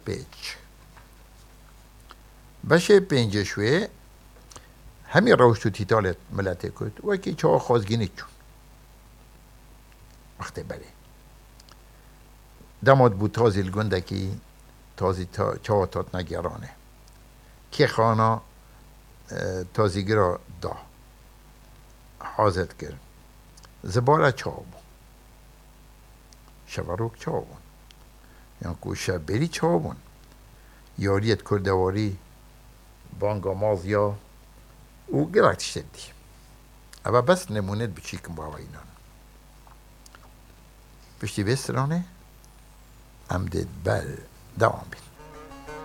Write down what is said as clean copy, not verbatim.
پیچ بشه پنجشوی همین روش تو تیتال ملت کرد وکی چا خوازگینی چون وقتی بله دماد بود تازی الگندکی تازی چا تات نگرانه که خانا تازیگرا دا حاضر کرد زباله چا بود شبروک چا بود یعنی که شبری چا بود یاریت کردواری بانگا مازیا او گرد شدی اما بس نمونت بچی کن با اینان پشتی بسترانه امدد بل دوام بید